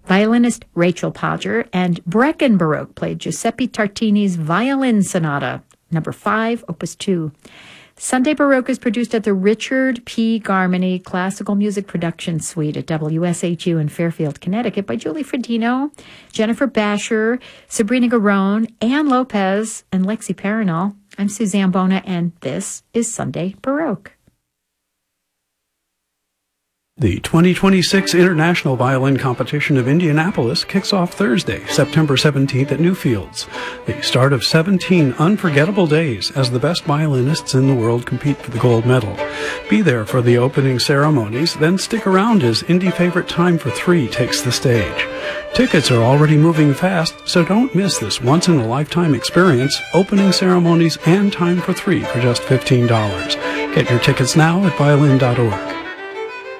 Violinist Rachel Podger and Brecken Baroque played Giuseppe Tartini's Violin Sonata, number 5, Opus 2. Sunday Baroque is produced at the Richard P. Garmany Classical Music Production Suite at WSHU in Fairfield, Connecticut by Julie Fredino, Jennifer Basher, Sabrina Garone, Ann Lopez, and Lexi Parinol. I'm Suzanne Bona, and this is Sunday Baroque. The 2026 International Violin Competition of Indianapolis kicks off Thursday, September 17th at Newfields, the start of 17 unforgettable days as the best violinists in the world compete for the gold medal. Be there for the opening ceremonies, then stick around as indie favorite Time for Three takes the stage. Tickets are already moving fast, so don't miss this once-in-a-lifetime experience, opening ceremonies and Time for Three for just $15. Get your tickets now at violin.org.